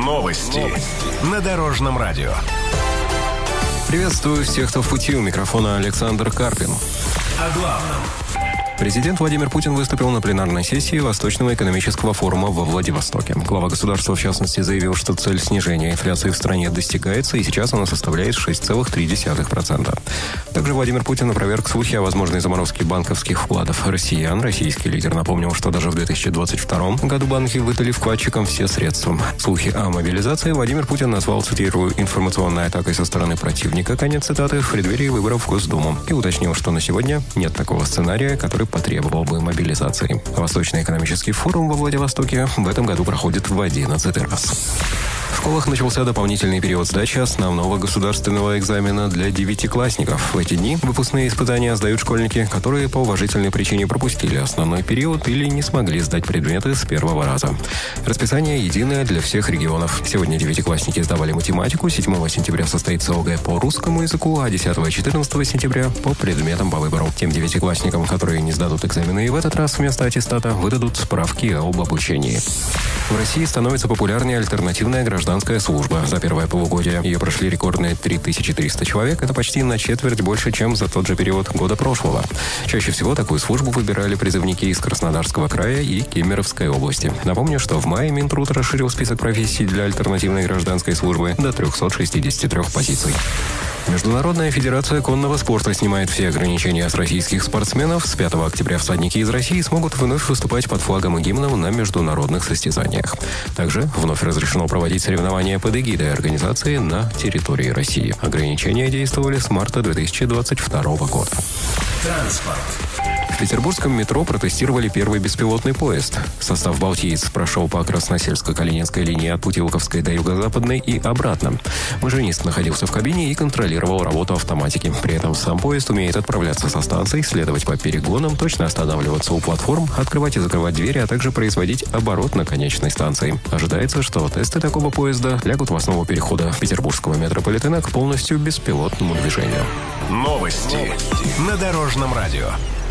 Новости на Дорожном радио. Приветствую всех, кто в пути. У микрофона Александр Карпин. О главном. Президент Владимир Путин выступил на пленарной сессии Восточного экономического форума во Владивостоке. Глава государства, в частности, заявил, что цель снижения инфляции в стране достигается, и сейчас она составляет 6,3%. Также Владимир Путин опроверг слухи о возможной заморозке банковских вкладов россиян. Российский лидер напомнил, что даже в 2022 году банки выдали вкладчикам все средства. Слухи о мобилизации Владимир Путин назвал, цитирую, «информационной атакой со стороны противника», конец цитаты, в преддверии выборов в Госдуму. И уточнил, что на сегодня нет такого сценария, который потребовал бы мобилизации. Восточный экономический форум во Владивостоке в этом году проходит в 11-й раз. В школах начался дополнительный период сдачи основного государственного экзамена для девятиклассников. В эти дни выпускные испытания сдают школьники, которые по уважительной причине пропустили основной период или не смогли сдать предметы с первого раза. Расписание единое для всех регионов. Сегодня девятиклассники сдавали математику, 7 сентября состоится ОГЭ по русскому языку, а 10 и 14 сентября по предметам по выбору. Тем девятиклассникам, которые не сдадут экзамены и в этот раз вместо аттестата, выдадут справки об обучении. В России становится популярнее альтернативная гражданская служба. За первое полугодие ее прошли рекордные 3300 человек. Это почти на четверть больше, чем за тот же период года прошлого. Чаще всего такую службу выбирали призывники из Краснодарского края и Кемеровской области. Напомню, что в мае Минтруд расширил список профессий для альтернативной гражданской службы до 363 позиций. Международная федерация конного спорта снимает все ограничения с российских спортсменов. С 5 октября всадники из России смогут вновь выступать под флагом и гимном на международных состязаниях. Также вновь разрешено проводить соревнования под эгидой организации на территории России. Ограничения действовали с марта 2022 года. Транспорт. В петербургском метро протестировали первый беспилотный поезд. Состав «Балтиец» прошел по Красносельско-Калининской линии от Путилковской до Юго-Западной и обратно. Машинист находился в кабине и контролировал работу автоматики. При этом сам поезд умеет отправляться со станций, следовать по перегонам, точно останавливаться у платформ, открывать и закрывать двери, а также производить оборот на конечной станции. Ожидается, что тесты такого поезда лягут в основу перехода петербургского метрополитена к полностью беспилотному движению. Новости на Дорожном радио.